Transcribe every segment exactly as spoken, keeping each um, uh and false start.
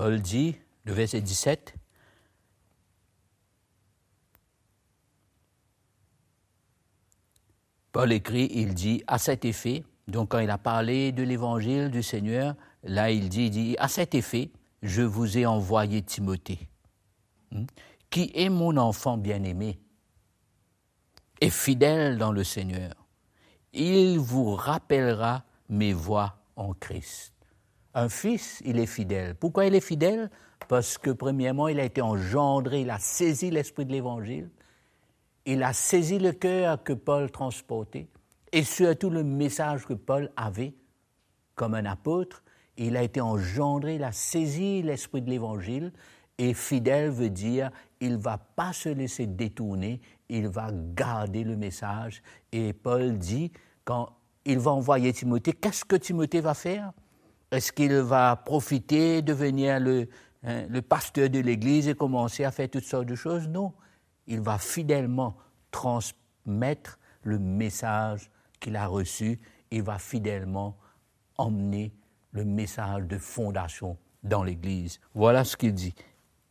Paul dit, le verset dix-sept, Paul écrit, il dit, à cet effet, donc quand il a parlé de l'évangile du Seigneur, là il dit, il dit à cet effet, je vous ai envoyé Timothée, hein, qui est mon enfant bien-aimé et fidèle dans le Seigneur. Il vous rappellera mes voies en Christ. Un fils, il est fidèle. Pourquoi il est fidèle? Parce que premièrement, il a été engendré, il a saisi l'esprit de l'Évangile, il a saisi le cœur que Paul transportait et surtout le message que Paul avait comme un apôtre. Il a été engendré, il a saisi l'esprit de l'Évangile et fidèle veut dire il ne va pas se laisser détourner, il va garder le message. Et Paul dit, quand il va envoyer Timothée, qu'est-ce que Timothée va faire? Est-ce qu'il va profiter, devenir le, hein, le pasteur de l'Église et commencer à faire toutes sortes de choses? Non, il va fidèlement transmettre le message qu'il a reçu, il va fidèlement emmener le message de fondation dans l'Église. Voilà ce qu'il dit.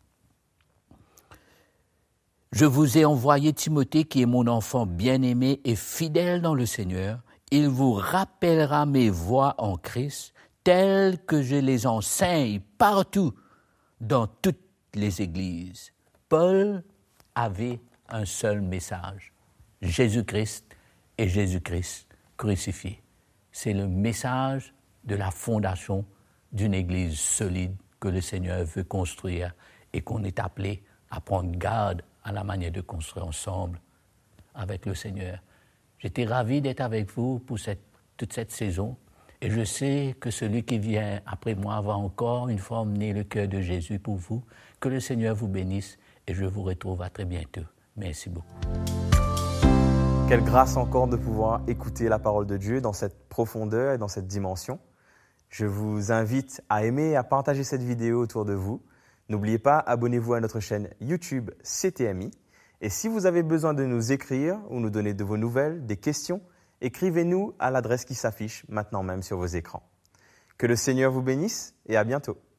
Je vous ai envoyé Timothée, qui est mon enfant bien-aimé et fidèle dans le Seigneur. Il vous rappellera mes voies en Christ, telles que je les enseigne partout, dans toutes les églises. Paul avait un seul message, Jésus-Christ et Jésus-Christ crucifié. C'est le message de la fondation d'une église solide que le Seigneur veut construire et qu'on est appelé à prendre garde à la manière de construire ensemble avec le Seigneur. J'étais ravi d'être avec vous pour cette, toute cette saison et je sais que celui qui vient après moi va encore une fois emmener le cœur de Jésus pour vous. Que le Seigneur vous bénisse et je vous retrouve à très bientôt. Merci beaucoup. Quelle grâce encore de pouvoir écouter la parole de Dieu dans cette profondeur et dans cette dimension. Je vous invite à aimer et à partager cette vidéo autour de vous. N'oubliez pas, abonnez-vous à notre chaîne YouTube C T M I. Et si vous avez besoin de nous écrire ou nous donner de vos nouvelles, des questions, écrivez-nous à l'adresse qui s'affiche maintenant même sur vos écrans. Que le Seigneur vous bénisse et à bientôt.